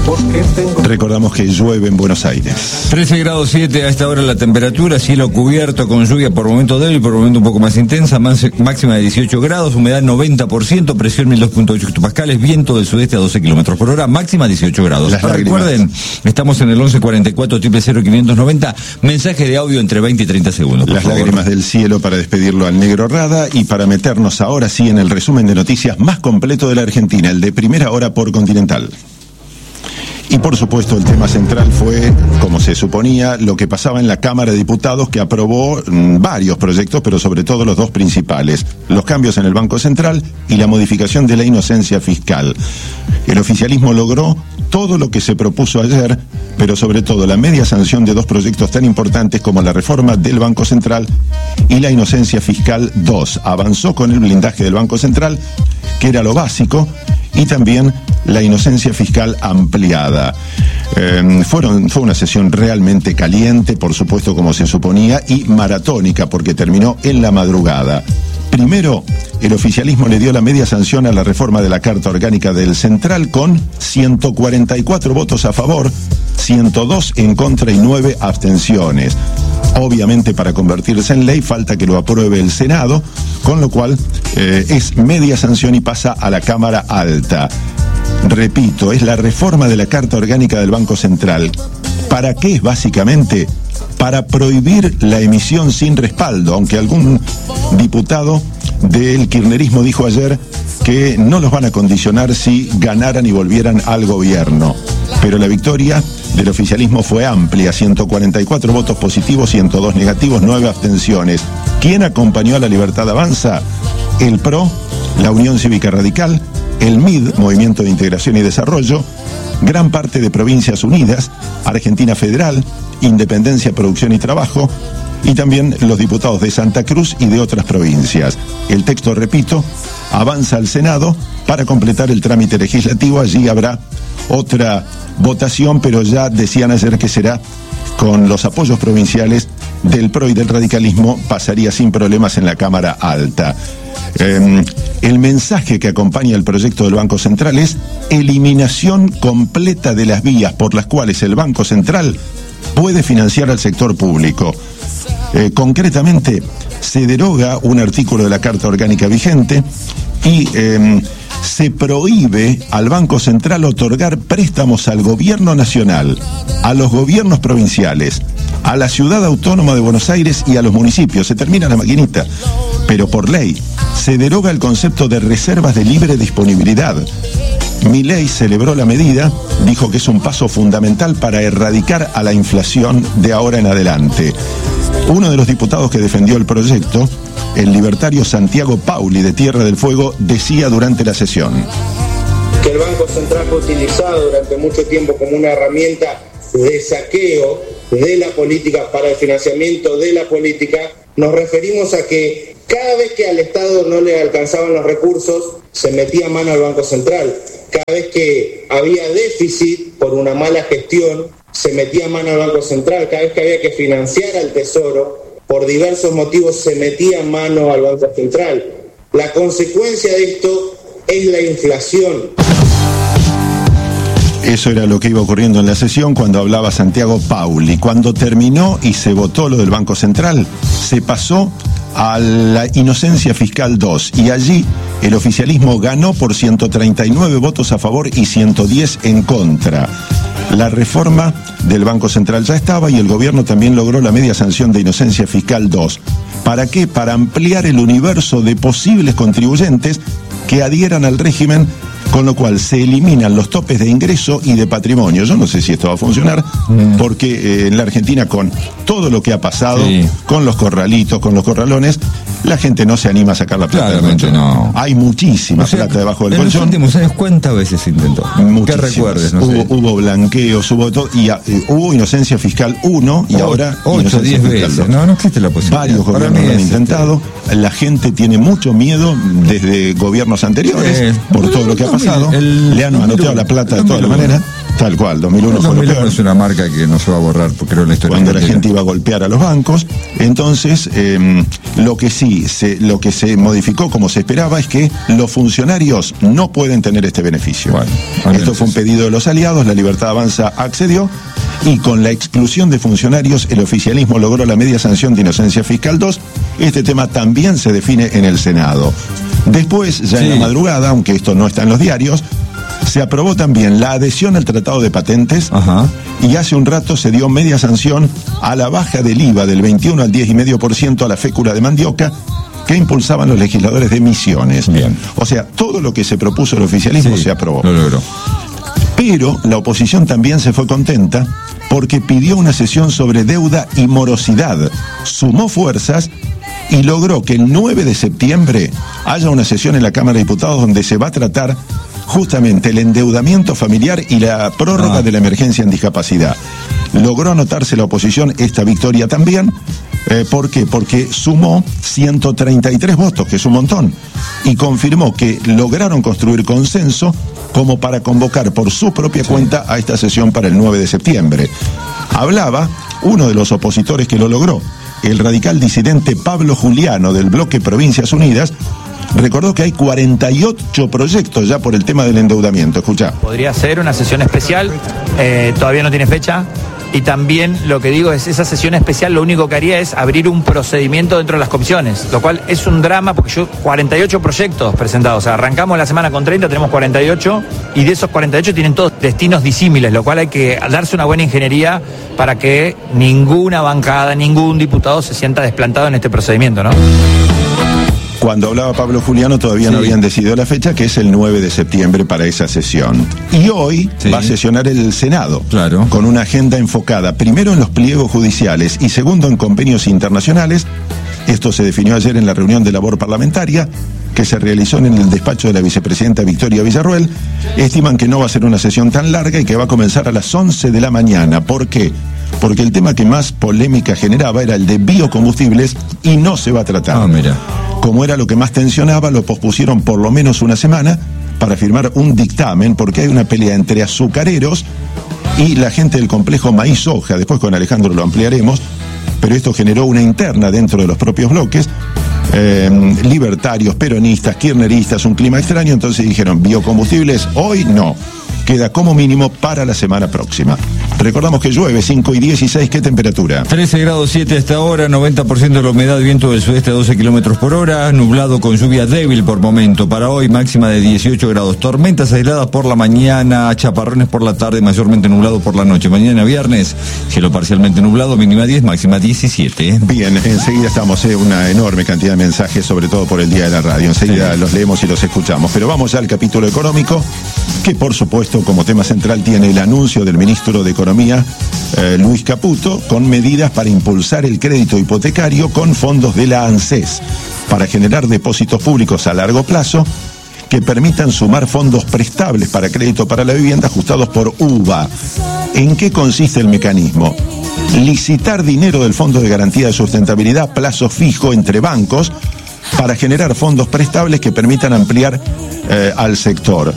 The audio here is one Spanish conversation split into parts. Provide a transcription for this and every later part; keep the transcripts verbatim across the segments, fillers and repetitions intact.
Recordamos que llueve en Buenos Aires. trece grados siete a esta hora la temperatura, cielo cubierto con lluvia por momento débil, por momento un poco más intensa, máxima de dieciocho grados, humedad noventa por ciento, presión mil dos punto ocho hectopascales, viento del sudeste a doce kilómetros por hora, máxima dieciocho grados. Las Recuerden, estamos en el once cuarenta y cuatro, triple cero, quinientos noventa, mensaje de audio entre veinte y treinta segundos. Las favor. lágrimas del cielo para despedirlo al negro Rada y para meternos ahora sí en el resumen de noticias más completo de la Argentina, el de primera hora por Continental. Y por supuesto el tema central fue, como se suponía, lo que pasaba en la Cámara de Diputados, que aprobó mmm, varios proyectos, pero sobre todo los dos principales: los cambios en el Banco Central y la modificación de la inocencia fiscal. El oficialismo logró todo lo que se propuso ayer, pero sobre todo la media sanción de dos proyectos tan importantes como la reforma del Banco Central y la inocencia fiscal dos. Avanzó con el blindaje del Banco Central, que era lo básico, y también la inocencia fiscal ampliada. Eh, fueron, fue una sesión realmente caliente, por supuesto, como se suponía, y maratónica, porque terminó en la madrugada. Primero, el oficialismo le dio la media sanción a la reforma de la Carta Orgánica del Central con ciento cuarenta y cuatro votos a favor, ciento dos en contra y nueve abstenciones. Obviamente, para convertirse en ley falta que lo apruebe el Senado, con lo cual eh, es media sanción y pasa a la Cámara Alta. Repito, es la reforma de la Carta Orgánica del Banco Central. ¿Para qué es básicamente? Para prohibir la emisión sin respaldo, aunque algún diputado del kirchnerismo dijo ayer que no los van a condicionar si ganaran y volvieran al gobierno. Pero la victoria del oficialismo fue amplia: ciento cuarenta y cuatro votos positivos, ciento dos negativos, nueve abstenciones. ¿Quién acompañó a La Libertad Avanza? El P R O, la Unión Cívica Radical, el M I D, Movimiento de Integración y Desarrollo, gran parte de Provincias Unidas, Argentina Federal, Independencia, Producción y Trabajo, y también los diputados de Santa Cruz y de otras provincias. El texto, repito, avanza al Senado para completar el trámite legislativo. Allí habrá otra votación, pero ya decían ayer que será con los apoyos provinciales del P R O y del radicalismo, pasaría sin problemas en la Cámara Alta. Eh, el mensaje que acompaña el proyecto del Banco Central es eliminación completa de las vías por las cuales el Banco Central puede financiar al sector público. Eh, concretamente, se deroga un artículo de la Carta Orgánica vigente y eh, se prohíbe al Banco Central otorgar préstamos al gobierno nacional, a los gobiernos provinciales, a la Ciudad Autónoma de Buenos Aires y a los municipios. Se termina la maquinita, pero por ley se deroga el concepto de reservas de libre disponibilidad. Milei celebró la medida, dijo que es un paso fundamental para erradicar a la inflación de ahora en adelante. Uno de los diputados que defendió el proyecto, el libertario Santiago Pauli de Tierra del Fuego, decía durante la sesión que el Banco Central fue utilizado durante mucho tiempo como una herramienta de saqueo de la política para el financiamiento de la política. Nos referimos a que cada vez que al Estado no le alcanzaban los recursos, se metía mano al Banco Central. Cada vez que había déficit por una mala gestión, se metía mano al Banco Central. Cada vez que había que financiar al Tesoro, por diversos motivos, se metía mano al Banco Central. La consecuencia de esto es la inflación. Eso era lo que iba ocurriendo en la sesión cuando hablaba Santiago Pauli. Cuando terminó y se votó lo del Banco Central, se pasó a la inocencia fiscal dos, y allí el oficialismo ganó por ciento treinta y nueve votos a favor y ciento diez en contra. La reforma del Banco Central ya estaba y el gobierno también logró la media sanción de inocencia fiscal dos. ¿Para qué? Para ampliar el universo de posibles contribuyentes que adhieran al régimen, con lo cual se eliminan los topes de ingreso y de patrimonio. Yo no sé si esto va a funcionar, mm. porque eh, en la Argentina, con todo lo que ha pasado, sí, con los corralitos, con los corralones, la gente no se anima a sacar la plata del colchón. No. Hay muchísima, o sea, plata debajo del en colchón. En los últimos años, ¿cuántas veces se intentó? Que recuerdes, no hubo, sé. hubo blanqueos, hubo todo, y uh, hubo inocencia fiscal uno, y o, ahora ocho, diez veces. dos. No, no existe la posibilidad. Varios Para gobiernos lo han intentado. Este... La gente tiene mucho miedo desde gobiernos anteriores, eh, por todo lo que ha pasado. El, le han manoteado la plata de todas las maneras. Tal cual, dos mil uno fue lo peor. Es una marca que no se va a borrar, porque creo en la historia. Cuando la gente iba a golpear a los bancos. Entonces, eh, lo que sí, se, lo que se modificó como se esperaba es que los funcionarios no pueden tener este beneficio. Bueno, esto fue un pedido de los aliados, la Libertad Avanza accedió, y con la exclusión de funcionarios, el oficialismo logró la media sanción de inocencia fiscal dos. Este tema también se define en el Senado. Después, ya sí. en la madrugada, aunque esto no está en los diarios, se aprobó también la adhesión al Tratado de Patentes. Ajá. Y hace un rato se dio media sanción a la baja del I V A del veintiuno al diez coma cinco por ciento a la fécula de mandioca que impulsaban los legisladores de Misiones. Bien. O sea, todo lo que se propuso el oficialismo sí, se aprobó. Lo logró. Pero la oposición también se fue contenta porque pidió una sesión sobre deuda y morosidad. Sumó fuerzas y logró que el nueve de septiembre haya una sesión en la Cámara de Diputados donde se va a tratar justamente el endeudamiento familiar y la prórroga ah. de la emergencia en discapacidad. Logró anotarse la oposición esta victoria también. Eh, ¿Por qué? Porque sumó ciento treinta y tres votos, que es un montón, y confirmó que lograron construir consenso como para convocar por su propia sí. cuenta a esta sesión para el nueve de septiembre. Hablaba uno de los opositores que lo logró, el radical disidente Pablo Juliano del bloque Provincias Unidas. Recordó que hay cuarenta y ocho proyectos ya por el tema del endeudamiento. Escuchá. Podría ser una sesión especial, eh, todavía no tiene fecha. Y también lo que digo es, esa sesión especial lo único que haría es abrir un procedimiento dentro de las comisiones, lo cual es un drama porque yo, cuarenta y ocho proyectos presentados, o sea, arrancamos la semana con treinta, tenemos cuarenta y ocho, y de esos cuarenta y ocho tienen todos destinos disímiles, lo cual hay que darse una buena ingeniería para que ninguna bancada, ningún diputado se sienta desplantado en este procedimiento, ¿no? Cuando hablaba Pablo Juliano todavía sí. no habían decidido la fecha, que es el nueve de septiembre para esa sesión. Y hoy sí. va a sesionar el Senado, claro. con una agenda enfocada primero en los pliegos judiciales y segundo en convenios internacionales. Esto se definió ayer en la reunión de labor parlamentaria que se realizó en el despacho de la vicepresidenta Victoria Villarruel. Estiman que no va a ser una sesión tan larga y que va a comenzar a las once de la mañana. ¿Por qué? Porque el tema que más polémica generaba era el de biocombustibles y no se va a tratar. Ah, mira. Como era lo que más tensionaba, lo pospusieron por lo menos una semana para firmar un dictamen, porque hay una pelea entre azucareros y la gente del complejo Maíz Soja. Después con Alejandro lo ampliaremos, pero esto generó una interna dentro de los propios bloques. Eh, libertarios, peronistas, kirchneristas, un clima extraño. Entonces dijeron, biocombustibles hoy no, queda como mínimo para la semana próxima. Recordamos que llueve, cinco y dieciséis, ¿qué temperatura? trece grados siete hasta ahora, noventa por ciento de la humedad, viento del sudeste a doce kilómetros por hora, nublado con lluvia débil por momento. Para hoy, máxima de dieciocho grados, tormentas aisladas por la mañana, chaparrones por la tarde, mayormente nublado por la noche. Mañana viernes, cielo parcialmente nublado, mínima diez, máxima diecisiete. Bien, enseguida estamos, eh, una enorme cantidad de mensajes, sobre todo por el día de la radio. Enseguida sí. los leemos y los escuchamos. Pero vamos ya al capítulo económico, que por supuesto como tema central tiene el anuncio del ministro de Economía, eh, Luis Caputo, con medidas para impulsar el crédito hipotecario con fondos de la ANSES, para generar depósitos públicos a largo plazo que permitan sumar fondos prestables para crédito para la vivienda ajustados por U V A. ¿En qué consiste el mecanismo? Licitar dinero del Fondo de Garantía de Sustentabilidad a plazo fijo entre bancos para generar fondos prestables que permitan ampliar eh, al sector.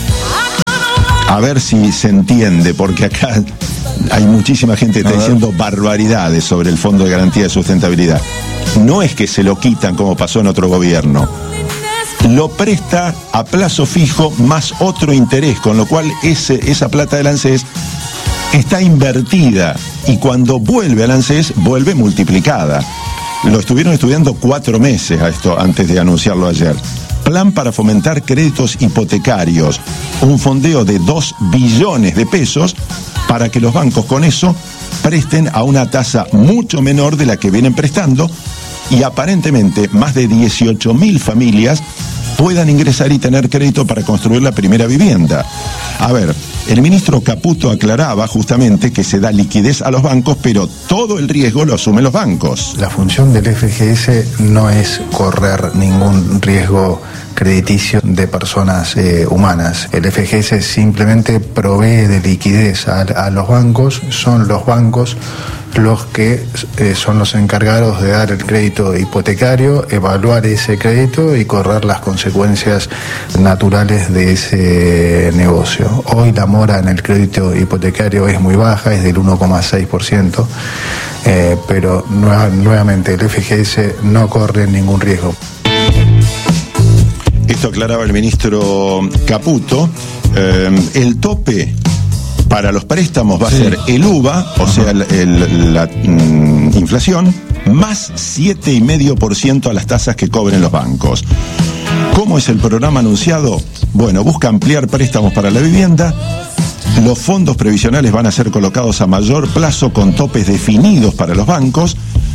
A ver si se entiende, porque acá hay muchísima gente que está diciendo barbaridades sobre el Fondo de Garantía de Sustentabilidad. No es que se lo quitan como pasó en otro gobierno. Lo presta a plazo fijo más otro interés, con lo cual ese, esa plata del ANSES está invertida y cuando vuelve al ANSES vuelve multiplicada. Lo estuvieron estudiando cuatro meses a esto antes de anunciarlo ayer. Plan para fomentar créditos hipotecarios, un fondeo de dos billones de pesos para que los bancos con eso presten a una tasa mucho menor de la que vienen prestando y aparentemente más de dieciocho mil familias puedan ingresar y tener crédito para construir la primera vivienda. A ver, el ministro Caputo aclaraba justamente que se da liquidez a los bancos, pero todo el riesgo lo asumen los bancos. La función del F G S no es correr ningún riesgo crediticio de personas eh, humanas. El F G S simplemente provee de liquidez a, a los bancos, son los bancos los que eh, son los encargados de dar el crédito hipotecario, evaluar ese crédito y correr las consecuencias naturales de ese negocio. Hoy la mora en el crédito hipotecario es muy baja, es del uno coma seis por ciento, eh, pero nueva, nuevamente el F G S no corre ningún riesgo. Esto aclaraba el ministro Caputo. Eh, el tope para los préstamos va sí. a ser el U V A, o Ajá. sea, el, el, la mm, inflación, más siete coma cinco por ciento a las tasas que cobren los bancos. ¿Cómo es el programa anunciado? Bueno, busca ampliar préstamos para la vivienda. Los fondos previsionales van a ser colocados a mayor plazo con topes definidos para los bancos.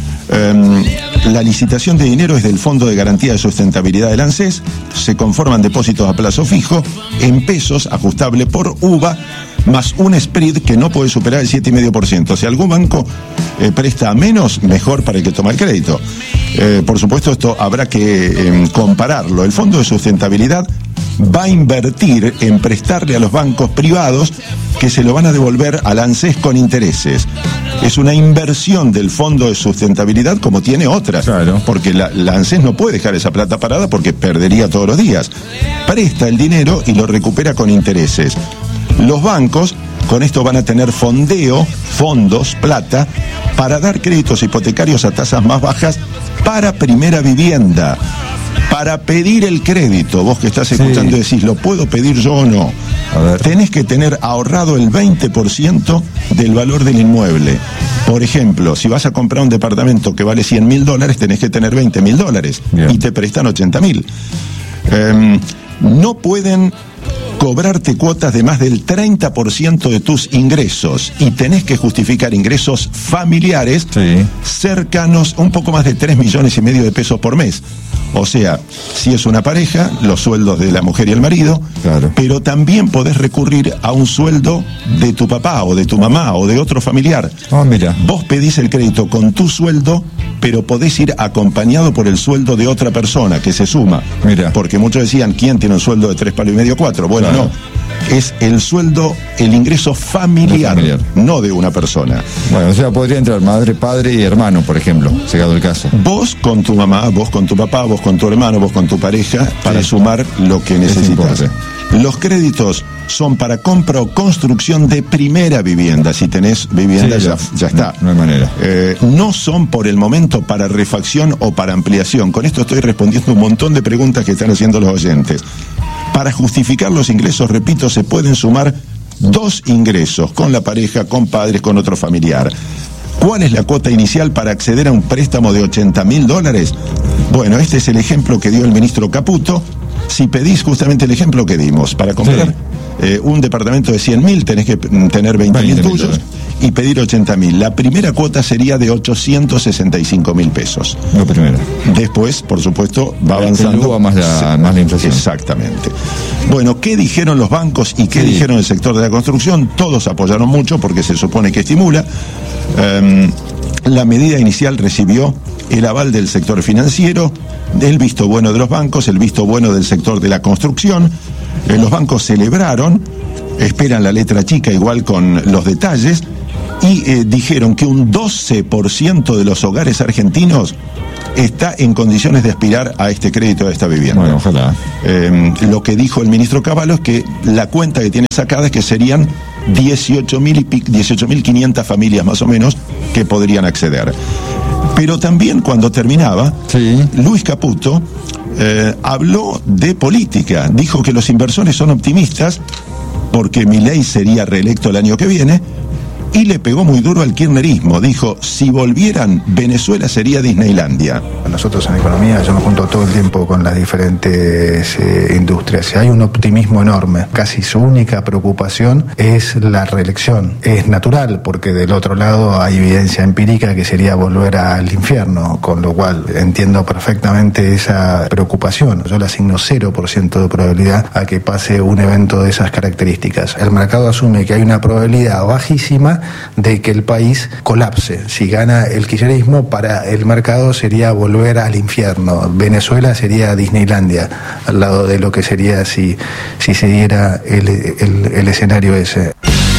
Um, la licitación de dinero es del Fondo de Garantía de Sustentabilidad del ANSES. Se conforman depósitos a plazo fijo en pesos, ajustable por U V A, más un spread que no puede superar el siete coma cinco por ciento. Si algún banco eh, presta menos, mejor para el que toma el crédito. Eh, por supuesto, esto habrá que eh, compararlo. El Fondo de Sustentabilidad va a invertir en prestarle a los bancos privados que se lo van a devolver al ANSES con intereses. Es una inversión del Fondo de Sustentabilidad como tiene otras, claro. porque la, la ANSES no puede dejar esa plata parada porque perdería todos los días. Presta el dinero y lo recupera con intereses. Los bancos con esto van a tener fondeo, fondos, plata, para dar créditos hipotecarios a tasas más bajas para primera vivienda. Para pedir el crédito, vos que estás escuchando sí. decís, ¿lo puedo pedir yo o no? A ver. Tenés que tener ahorrado el veinte por ciento del valor del inmueble. Por ejemplo, si vas a comprar un departamento que vale cien mil dólares, tenés que tener veinte mil dólares. Bien. Y te prestan ochenta mil. Eh, no pueden cobrarte cuotas de más del treinta por ciento de tus ingresos y tenés que justificar ingresos familiares sí. cercanos a un poco más de tres millones y medio de pesos por mes. O sea, si es una pareja, los sueldos de la mujer y el marido, claro. pero también podés recurrir a un sueldo de tu papá o de tu mamá o de otro familiar. Oh, mira. Vos pedís el crédito con tu sueldo, pero podés ir acompañado por el sueldo de otra persona que se suma. Mira. Porque muchos decían, ¿quién tiene un sueldo de tres palos y medio, cuatro? Bueno, claro. no. Es el sueldo, el ingreso familiar, familiar, no de una persona. Bueno, o sea, podría entrar madre, padre y hermano, por ejemplo, llegado el caso. Vos con tu mamá, vos con tu papá, vos con tu hermano, vos con tu pareja, para sí. sumar lo que necesitas. Los créditos son para compra o construcción de primera vivienda. Si tenés vivienda, sí, ya, ya, ya está. No, no hay manera. Eh, no son por el momento para refacción o para ampliación. Con esto estoy respondiendo un montón de preguntas que están haciendo los oyentes. Para justificar los ingresos, repito, se pueden sumar dos ingresos, con la pareja, con padres, con otro familiar. ¿Cuál es la cuota inicial para acceder a un préstamo de ochenta mil dólares? Bueno, este es el ejemplo que dio el ministro Caputo. Si pedís justamente el ejemplo que dimos, para comprar sí. eh, un departamento de cien mil, tenés que tener veinte mil tuyos y pedir ochenta mil. La primera cuota sería de ochocientos sesenta y cinco mil pesos. La primera. Después, por supuesto, va avanzando. Más la, sí, más la inflación. Exactamente. Bueno, ¿qué dijeron los bancos y qué sí. dijeron el sector de la construcción? Todos apoyaron mucho porque se supone que estimula. Um, la medida inicial recibió el aval del sector financiero, el visto bueno de los bancos, el visto bueno del sector de la construcción. Eh, los bancos celebraron, esperan la letra chica igual con los detalles, y eh, dijeron que un doce por ciento de los hogares argentinos está en condiciones de aspirar a este crédito de esta vivienda. Bueno, ojalá. Eh, lo que dijo el ministro Cavallo es que la cuenta que tiene sacada es que serían dieciocho mil quinientas familias más o menos que podrían acceder. Pero también cuando terminaba, sí. Luis Caputo eh, habló de política. Dijo que los inversores son optimistas porque Milei sería reelecto el año que viene, y le pegó muy duro al kirchnerismo. Dijo, si volvieran, Venezuela sería Disneylandia. Nosotros en economía, yo me junto todo el tiempo con las diferentes eh, industrias. Hay un optimismo enorme. Casi su única preocupación es la reelección. Es natural, porque del otro lado hay evidencia empírica que sería volver al infierno, con lo cual entiendo perfectamente esa preocupación. Yo le asigno cero por ciento de probabilidad a que pase un evento de esas características. El mercado asume que hay una probabilidad bajísima de que el país colapse. Si gana el kirchnerismo, para el mercado sería volver al infierno. Venezuela sería Disneylandia, al lado de lo que sería si, si se diera el, el, el escenario ese.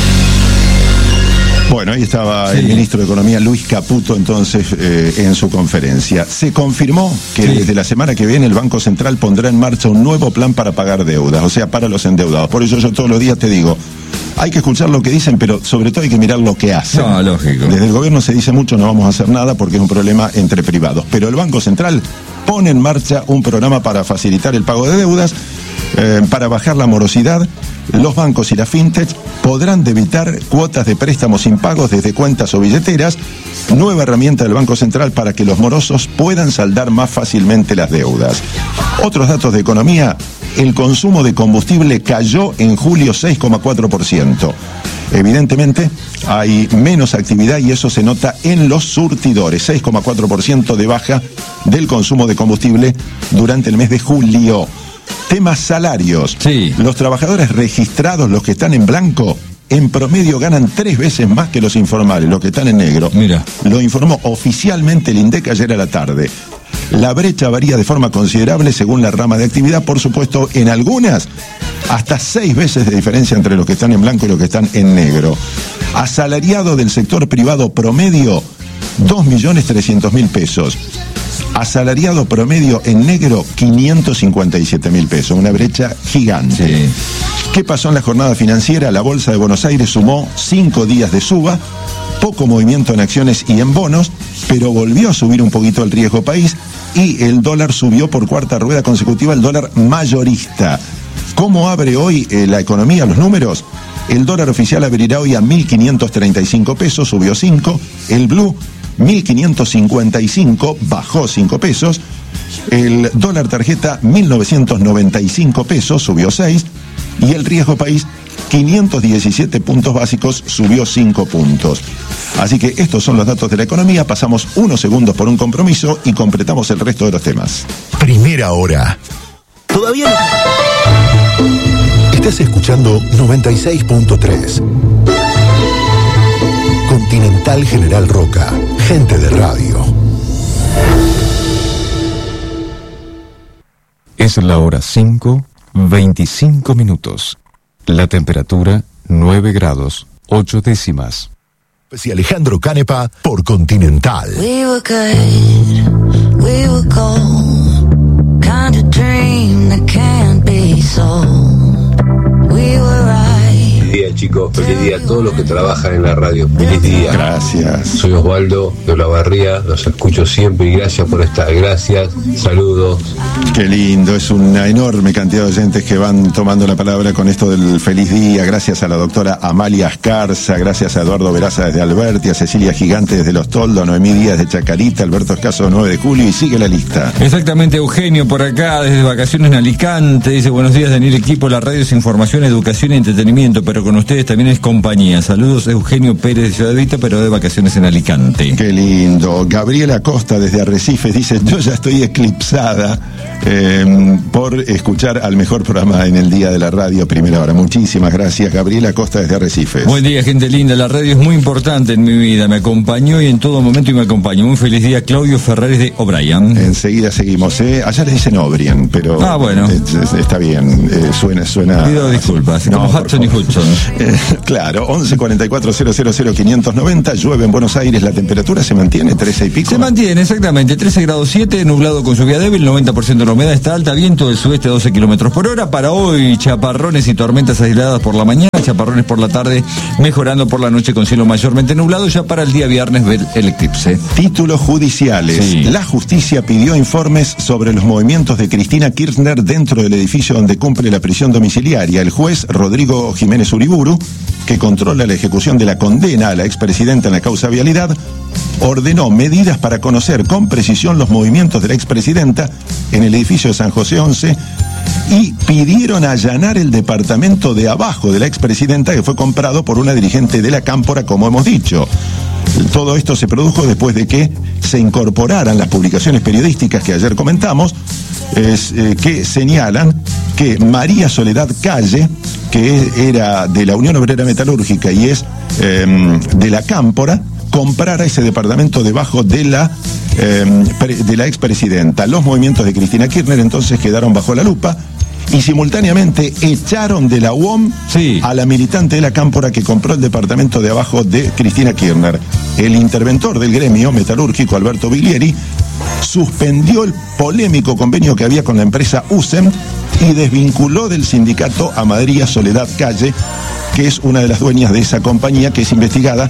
Bueno, ahí estaba sí. el ministro de Economía, Luis Caputo, entonces, eh, en su conferencia. Se confirmó que sí. desde la semana que viene el Banco Central pondrá en marcha un nuevo plan para pagar deudas, o sea, para los endeudados. Por eso yo todos los días te digo, hay que escuchar lo que dicen, pero sobre todo hay que mirar lo que hacen. No, lógico. Desde el gobierno se dice mucho, no vamos a hacer nada porque es un problema entre privados. Pero el Banco Central pone en marcha un programa para facilitar el pago de deudas, eh, para bajar la morosidad. Los bancos y las fintech podrán debitar cuotas de préstamos impagos desde cuentas o billeteras, nueva herramienta del Banco Central para que los morosos puedan saldar más fácilmente las deudas. Otros datos de economía, el consumo de combustible cayó en julio seis coma cuatro por ciento. Evidentemente hay menos actividad y eso se nota en los surtidores, seis coma cuatro por ciento de baja del consumo de combustible durante el mes de julio. Temas salarios. Sí. Los trabajadores registrados, los que están en blanco, en promedio ganan tres veces más que los informales, los que están en negro. Mira. Lo informó oficialmente el INDEC ayer a la tarde. La brecha varía de forma considerable según la rama de actividad, por supuesto, en algunas hasta seis veces de diferencia entre los que están en blanco y los que están en negro. Asalariado del sector privado promedio, dos millones trescientos mil pesos. Asalariado promedio en negro, quinientos cincuenta y siete mil pesos, una brecha gigante. Sí. ¿Qué pasó en la jornada financiera? La Bolsa de Buenos Aires sumó cinco días de suba, poco movimiento en acciones y en bonos, pero volvió a subir un poquito el riesgo país y el dólar subió por cuarta rueda consecutiva, el dólar mayorista. ¿Cómo abre hoy eh, la economía, los números? El dólar oficial abrirá hoy a mil quinientos treinta y cinco pesos, subió cinco. El blue, mil quinientos cincuenta y cinco, bajó cinco pesos. El dólar tarjeta, mil novecientos noventa y cinco pesos, subió seis. Y el riesgo país, quinientos diecisiete puntos básicos, subió cinco puntos. Así que estos son los datos de la economía. Pasamos unos segundos por un compromiso y completamos el resto de los temas. Primera hora. Todavía no. Estás escuchando noventa y seis punto tres. Continental General Roca, gente de radio. Es la hora cinco, veinticinco minutos. La temperatura nueve grados, ocho décimas. Y Alejandro Canepa por Continental. We were good, we were gold, kind of dream that can't be sold. We were right. Feliz día, chicos, feliz día a todos los que trabajan en la radio. Feliz día. Gracias. Soy Osvaldo de Olavarría, los escucho siempre y gracias por estar. Gracias, saludos. Qué lindo, es una enorme cantidad de oyentes que van tomando la palabra con esto del feliz día. Gracias a la doctora Amalia Escarza, gracias a Eduardo Veraza desde Alberti, a Cecilia Gigante desde Los Toldos, Noemí Díaz de Chacarita, Alberto Escaso nueve de julio y sigue la lista. Exactamente, Eugenio por acá, desde vacaciones en Alicante, dice buenos días Daniel, equipo, la radio es información, educación y entretenimiento, pero con ustedes también es compañía. Saludos, Eugenio Pérez de Ciudad Vista, pero de vacaciones en Alicante. Qué lindo. Gabriela Costa desde Arrecifes dice, yo ya estoy eclipsada eh, por escuchar al mejor programa en el día de la radio, Primera Hora. Muchísimas gracias, Gabriela Costa desde Arrecifes. Buen día, gente linda, la radio es muy importante en mi vida, me acompañó y en todo momento y me acompaña. Muy feliz día, Claudio Ferrares de O'Brien. Enseguida seguimos, ¿eh? Allá le dicen O'Brien, pero ah, bueno. es, es, está bien, eh, suena, suena... Pido disculpas, no, como Hudson y Hudson. Eh, claro, once cuarenta y cuatro cero cero cero quinientos noventa, llueve en Buenos Aires, la temperatura se mantiene, trece y pico. Se mantiene, exactamente, trece grados siete, nublado con lluvia débil, noventa por ciento de la humedad está alta, viento del sudeste a doce kilómetros por hora. Para hoy, chaparrones y tormentas aisladas por la mañana, chaparrones por la tarde, mejorando por la noche con cielo mayormente nublado. Ya para el día viernes ver el eclipse. Títulos judiciales. Sí. La justicia pidió informes sobre los movimientos de Cristina Kirchner dentro del edificio donde cumple la prisión domiciliaria. El juez Rodrigo Jiménez Uriburu, que controla la ejecución de la condena a la expresidenta en la causa Vialidad, ordenó medidas para conocer con precisión los movimientos de la expresidenta en el edificio de San José once y pidieron allanar el departamento de abajo de la expresidenta que fue comprado por una dirigente de la Cámpora, como hemos dicho. Todo esto se produjo después de que se incorporaran las publicaciones periodísticas que ayer comentamos, es, eh, que señalan que María Soledad Calle, que era de la Unión Obrera Metalúrgica y es eh, de la Cámpora, comprara ese departamento debajo de la eh, de la expresidenta. Los movimientos de Cristina Kirchner entonces quedaron bajo la lupa y simultáneamente echaron de la U O M sí. a la militante de la Cámpora que compró el departamento de abajo de Cristina Kirchner. El interventor del gremio metalúrgico, Alberto Biglieri, suspendió el polémico convenio que había con la empresa U S E M y desvinculó del sindicato a María Soledad Calle, que es una de las dueñas de esa compañía, que es investigada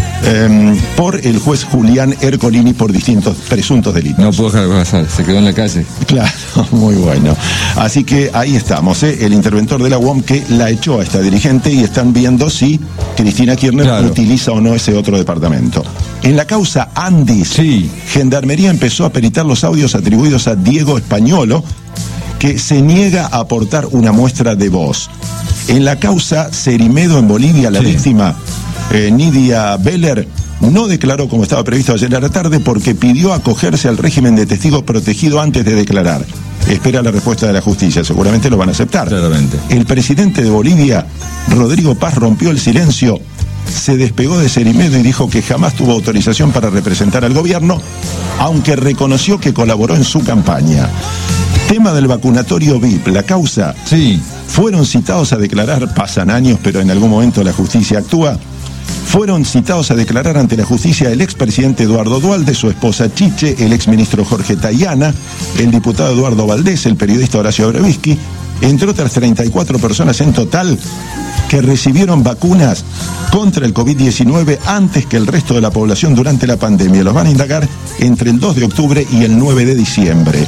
eh, por el juez Julián Ercolini por distintos presuntos delitos. No puedo dejar de pasar, se quedó en la calle. Claro, muy bueno. Así que ahí estamos, ¿eh? El interventor de la U O M que la echó a esta dirigente y están viendo si Cristina Kirchner claro. utiliza o no ese otro departamento. En la causa Andis, sí. Gendarmería empezó a peritar los audios atribuidos a Diego Españolo, que se niega a aportar una muestra de voz. En la causa Cerimedo en Bolivia, la sí. víctima eh, Nidia Beller no declaró como estaba previsto ayer a la tarde porque pidió acogerse al régimen de testigo protegido antes de declarar. Espera la respuesta de la justicia, seguramente lo van a aceptar. Claramente. El presidente de Bolivia, Rodrigo Paz, rompió el silencio, se despegó de Cerimedo y dijo que jamás tuvo autorización para representar al gobierno, aunque reconoció que colaboró en su campaña. Tema del vacunatorio V I P, la causa. Sí. Fueron citados a declarar, pasan años, pero en algún momento la justicia actúa. Fueron citados a declarar ante la justicia el expresidente Eduardo Duhalde, su esposa Chiche, el exministro Jorge Tayana, el diputado Eduardo Valdés, el periodista Horacio Brevisky, entre otras treinta y cuatro personas en total que recibieron vacunas contra el COVID diecinueve antes que el resto de la población durante la pandemia. Los van a indagar entre el dos de octubre y el nueve de diciembre.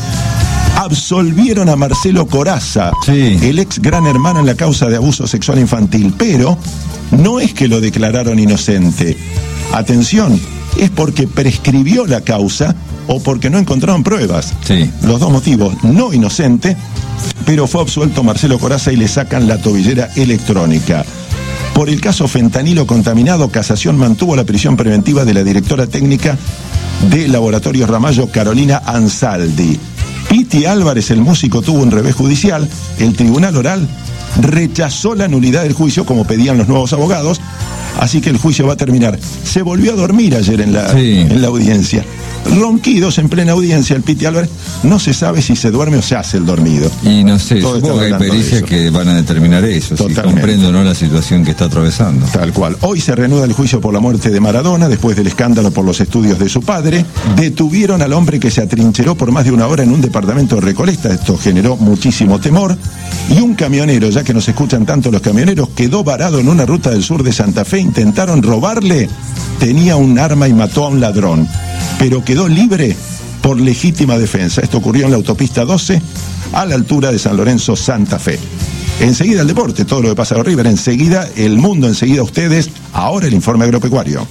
Absolvieron a Marcelo Corazza, sí. el ex gran hermano en la causa de abuso sexual infantil, pero no es que lo declararon inocente. Atención, es porque prescribió la causa o porque no encontraron pruebas. Sí. Los dos motivos, no inocente, pero fue absuelto Marcelo Corazza y le sacan la tobillera electrónica. Por el caso fentanilo contaminado, Casación mantuvo la prisión preventiva de la directora técnica de Laboratorios Ramallo, Carolina Ansaldi. Piti Álvarez, el músico, tuvo un revés judicial. El tribunal oral rechazó la nulidad del juicio como pedían los nuevos abogados, así que el juicio va a terminar. Se volvió a dormir ayer en la, sí. en la audiencia. Ronquidos en plena audiencia, el Piti Álvarez, no se sabe si se duerme o se hace el dormido. Y no sé, Todo supongo que hay pericias que van a determinar eso, Totalmente. si comprendo o no la situación que está atravesando. Tal cual. Hoy se reanuda el juicio por la muerte de Maradona, después del escándalo por los estudios de su padre. Detuvieron al hombre que se atrincheró por más de una hora en un departamento de Recoleta. Esto generó muchísimo temor. Y un camionero, ya que nos escuchan tanto los camioneros, quedó varado en una ruta del sur de Santa Fe. Intentaron robarle, tenía un arma y mató a un ladrón, pero quedó libre por legítima defensa. Esto ocurrió en la autopista doce, a la altura de San Lorenzo, Santa Fe. Enseguida el deporte, todo lo que pasa en River, enseguida el mundo, enseguida ustedes. Ahora el informe agropecuario.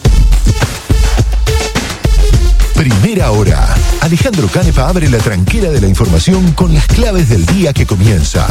Primera hora. Alejandro Canepa abre la tranquera de la información con las claves del día que comienza.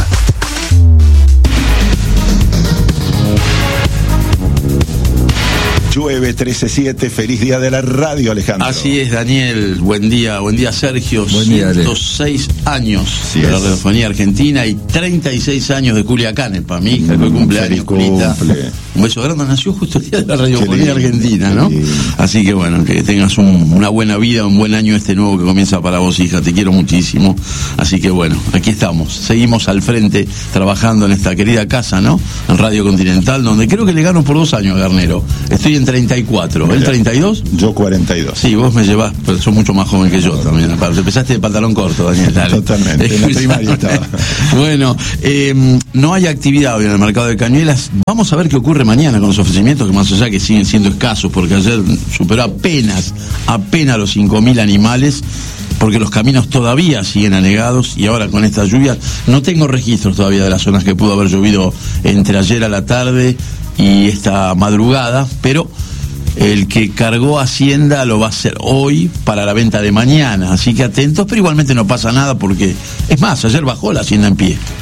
Llueve trece siete, feliz día de la radio, Alejandro. Así es, Daniel, buen día, buen día, Sergio. Buen día, ciento seis años sí de la es. radiofonía argentina y treinta y seis años de Julia Canepa, mi hija, que hoy cumpleaños, Julita. Cumple. Un beso grande, nació justo el día de la radiofonía Qué lindo, argentina, ¿no? qué lindo. Así que bueno, que tengas un, una buena vida, un buen año este nuevo que comienza para vos, hija, te quiero muchísimo. Así que bueno, aquí estamos, seguimos al frente trabajando en esta querida casa, ¿no? En Radio Continental, donde creo que le gano por dos años a Garnero. Estoy en treinta y cuatro. ¿El treinta y dos? Yo cuarenta y dos. Sí, vos me llevás, pero sos mucho más joven que yo también. Empezaste de pantalón corto, Daniel. Dale. Totalmente, en la primaria estaba. Bueno, eh, no hay actividad hoy en el mercado de Cañuelas. Vamos a ver qué ocurre mañana con los ofrecimientos, que más allá que siguen siendo escasos, porque ayer superó apenas, apenas los cinco mil animales, porque los caminos todavía siguen anegados y ahora con estas lluvias no tengo registros todavía de las zonas que pudo haber llovido entre ayer a la tarde y esta madrugada, pero el que cargó Hacienda lo va a hacer hoy para la venta de mañana, así que atentos, pero igualmente no pasa nada porque, es más, ayer bajó la Hacienda en pie.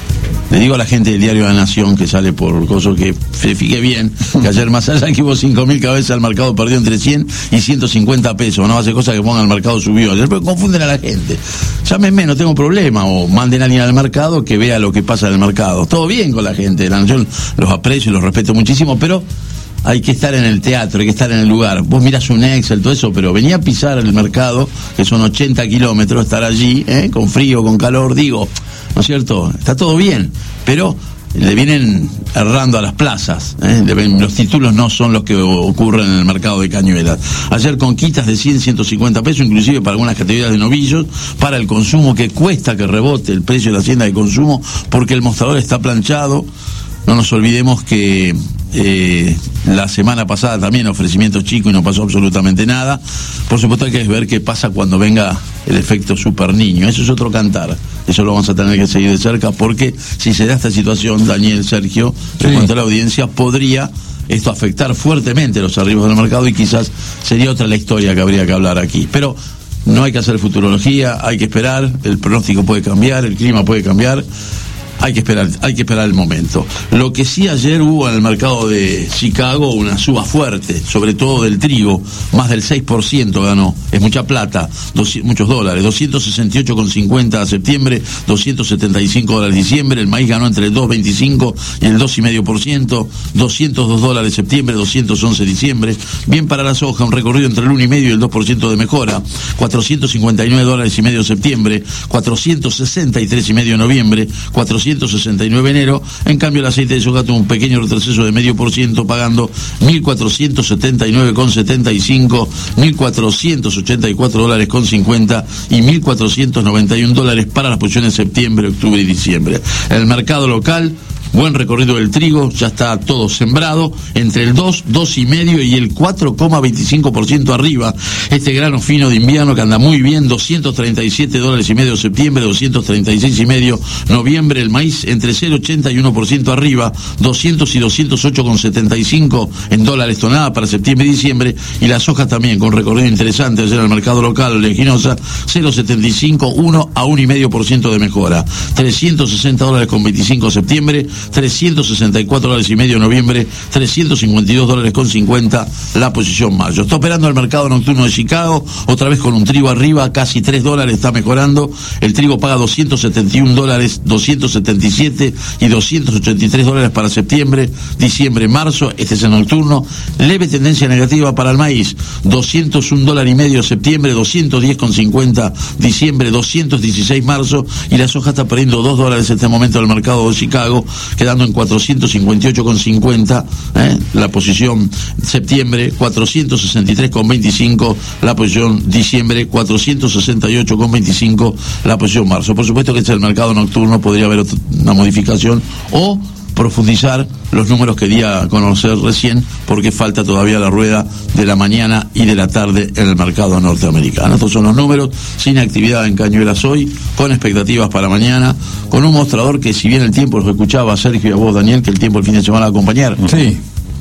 Le digo a la gente del Diario de la Nación que sale por cosas que se fije bien, que ayer más allá que hubo cinco mil cabezas, el mercado perdió entre cien y ciento cincuenta pesos. No hace cosas que pongan el mercado subió. Ayer, pero confunden a la gente. Llámenme, no tengo problema. O manden a alguien al mercado que vea lo que pasa en el mercado. Todo bien con la gente de la Nación, los aprecio y los respeto muchísimo, pero hay que estar en el teatro, hay que estar en el lugar. Vos mirás un Excel, todo eso, pero venía a pisar el mercado, que son ochenta kilómetros, estar allí, ¿eh? Con frío, con calor, digo, ¿no es cierto? Está todo bien, pero le vienen errando a las plazas, ¿eh? Le ven, los títulos no son los que ocurren en el mercado de Cañuelas. Ayer conquistas de cien, ciento cincuenta pesos, inclusive para algunas categorías de novillos, para el consumo, que cuesta que rebote el precio de la hacienda de consumo, porque el mostrador está planchado. No nos olvidemos que eh, la semana pasada también ofrecimientos chicos y no pasó absolutamente nada. Por supuesto hay que ver qué pasa cuando venga el efecto super niño. Eso es otro cantar. Eso lo vamos a tener que seguir de cerca, porque si se da esta situación, Daniel, Sergio, en cuanto a la audiencia, podría esto afectar fuertemente los arribos del mercado y quizás sería otra la historia que habría que hablar aquí. Pero no hay que hacer futurología, hay que esperar, el pronóstico puede cambiar, el clima puede cambiar. Hay que esperar, hay que esperar el momento. Lo que sí ayer hubo en el mercado de Chicago una suba fuerte, sobre todo del trigo, más del seis por ciento ganó, es mucha plata, dos, muchos dólares, doscientos sesenta y ocho con cincuenta a septiembre, doscientos setenta y cinco dólares diciembre, el maíz ganó entre el dos coma veinticinco y el dos coma cinco por ciento, doscientos dos dólares septiembre, doscientos once diciembre, bien para la soja, un recorrido entre el uno coma cinco y el dos por ciento de mejora, cuatrocientos cincuenta y nueve dólares y medio septiembre, cuatrocientos sesenta y tres y medio noviembre, cuatrocientos sesenta y nueve enero. En cambio el aceite de soja tuvo un pequeño retroceso de medio por ciento, pagando mil cuatrocientos setenta y nueve con setenta y cinco, mil cuatrocientos ochenta y cuatro dólares con cincuenta y mil cuatrocientos noventa y uno dólares para las posiciones de septiembre, octubre y diciembre. El mercado local, buen recorrido del trigo, ya está todo sembrado, entre el dos, dos y medio y el cuatro coma veinticinco por ciento arriba. Este grano fino de invierno que anda muy bien, doscientos treinta y siete dólares y medio septiembre, doscientos treinta y seis y medio noviembre. El maíz entre cero coma ochenta y uno por ciento arriba, doscientos y doscientos ocho con setenta y cinco en dólares tonelada para septiembre y diciembre. Y la soja también con recorrido interesante ayer en el mercado local, leginosa, cero coma setenta y cinco, uno a uno coma cinco por ciento de mejora, trescientos sesenta dólares con veinticinco septiembre, trescientos sesenta y cuatro dólares y medio noviembre, trescientos cincuenta y dos dólares con cincuenta la posición mayo. Está operando el mercado nocturno de Chicago, otra vez con un trigo arriba, casi tres dólares, está mejorando. El trigo paga doscientos setenta y un dólares, doscientos setenta y siete y doscientos ochenta y tres dólares para septiembre, diciembre, marzo. Este es el nocturno. Leve tendencia negativa para el maíz, doscientos un dólares y medio septiembre, doscientos diez con cincuenta diciembre, doscientos dieciséis marzo. Y la soja está perdiendo dos dólares en este momento del mercado de Chicago, quedando en cuatrocientos cincuenta y ocho con cincuenta, ¿eh? La posición septiembre, cuatrocientos sesenta y tres con veinticinco la posición diciembre, cuatrocientos sesenta y ocho con veinticinco la posición marzo. Por supuesto que este es el mercado nocturno, podría haber otra, una modificación o profundizar los números que di a conocer recién, porque falta todavía la rueda de la mañana y de la tarde en el mercado norteamericano. Estos son los números, sin actividad en Cañuelas hoy, con expectativas para mañana, con un mostrador que, si bien el tiempo, los escuchaba a Sergio y a vos, Daniel, que el tiempo el fin de semana va a acompañar. Sí.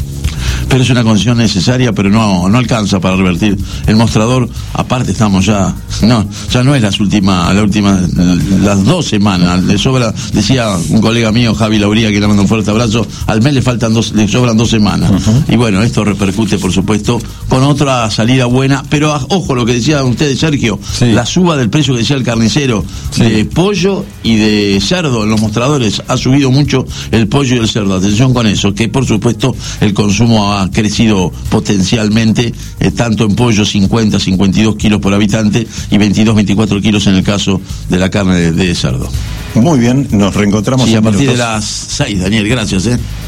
Pero es una condición necesaria, pero no no alcanza para revertir el mostrador. Aparte estamos ya, no, ya no es las últimas, la última, las dos semanas. Le sobra, decía un colega mío, Javi Lauría, que le mando un fuerte abrazo, al mes le faltan dos, le sobran dos semanas. Uh-huh. Y bueno, esto repercute, por supuesto, con otra salida buena. Pero ojo, lo que decía usted, Sergio, sí. La suba del precio que decía el carnicero, sí, de pollo y de cerdo en los mostradores, ha subido mucho el pollo y el cerdo. Atención con eso, que por supuesto el consumo ha crecido potencialmente, eh, tanto en pollo cincuenta, cincuenta y dos kilos por habitante y veintidós, veinticuatro kilos en el caso de la carne de, de cerdo. Muy bien, nos reencontramos sí, en a partir minutos. de las seis, Daniel, gracias. ¿eh?